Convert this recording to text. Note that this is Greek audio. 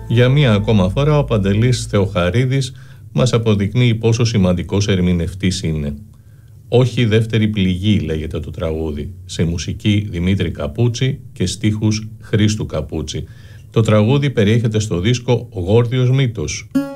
Για μία ακόμα φορά ο Παντελής Θεοχαρίδης μας αποδεικνύει πόσο σημαντικός ερμηνευτής είναι. «Όχι δεύτερη πληγή» λέγεται το τραγούδι, σε μουσική Δημήτρη Καπούτσι και στίχους Χρήστου Καπούτσι. Το τραγούδι περιέχεται στο δίσκο «Γόρδιος Μύτος».